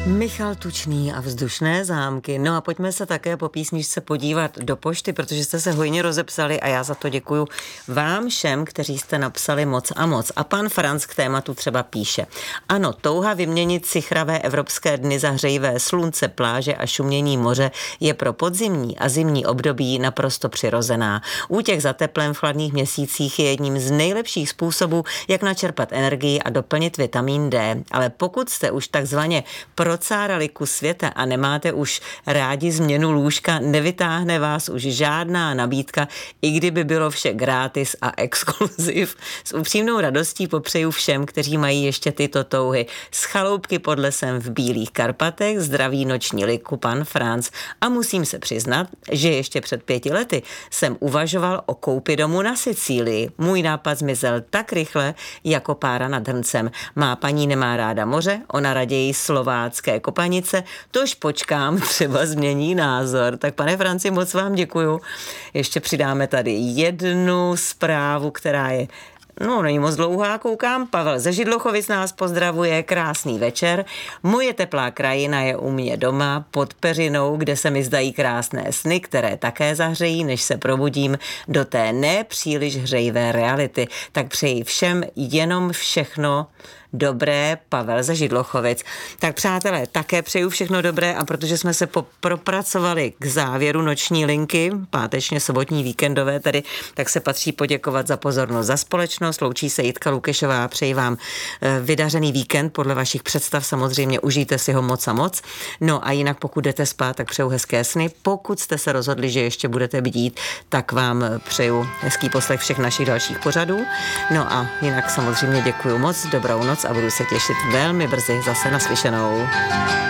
Michal Tučný a vzdušné zámky. No a pojďme se také po písničce podívat do pošty, protože jste se hojně rozepsali a já za to děkuju vám všem, kteří jste napsali moc a moc. A pan Franc k tématu třeba píše. Ano, touha vyměnit sichravé evropské dny za hřejivé slunce, pláže a šumění moře je pro podzimní a zimní období naprosto přirozená. Útěk za teplem v chladných měsících je jedním z nejlepších způsobů, jak načerpat energii a doplnit vitamin D. Ale pokud jste už takzvaně procárali kus světa a nemáte už rádi změnu lůžka, nevytáhne vás už žádná nabídka, i kdyby bylo vše gratis a exkluziv. S upřímnou radostí popřeju všem, kteří mají ještě tyto touhy. Z chaloupky pod lesem v Bílých Karpatech zdraví noční liku pan Franc. A musím se přiznat, že ještě před 5 lety jsem uvažoval o koupi domu na Sicílii. Můj nápad zmizel tak rychle, jako pára nad hrncem. Má paní nemá ráda moře, ona raději slovácké Kopanice, tož počkám, třeba změní názor. Tak pane Franci, moc vám děkuju. Ještě přidáme tady jednu zprávu, která je není moc dlouhá, koukám. Pavel ze Židlochovic nás pozdravuje, krásný večer. Moje teplá krajina je u mě doma pod peřinou, kde se mi zdají krásné sny, které také zahřejí, než se probudím do té nepříliš hřejivé reality. Tak přeji všem jenom všechno dobré, Pavel ze Židlochovic. Tak přátelé, také přeju všechno dobré a protože jsme se propracovali k závěru noční linky, pátečně sobotní víkendové tedy, tak se patří poděkovat za pozornost, za společnost. Loučí se Jitka Lukešová, přeji vám vydařený víkend podle vašich představ, samozřejmě užijte si ho moc a moc. No a jinak pokud jdete spát, tak přeju hezké sny. Pokud jste se rozhodli, že ještě budete bdít, tak vám přeju hezký poslech všech našich dalších pořadů. No a jinak samozřejmě děkuju moc, dobrou noc a budu se těšit velmi brzy zase naslyšenou.